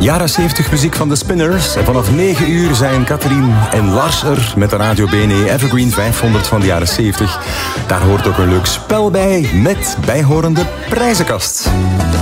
Jaren 70 muziek van de Spinners. En vanaf 9 uur zijn Katrien en Lars er met de Radio BNE Evergreen 500 van de jaren 70. Daar hoort ook een leuk spel bij met bijhorende prijzenkast.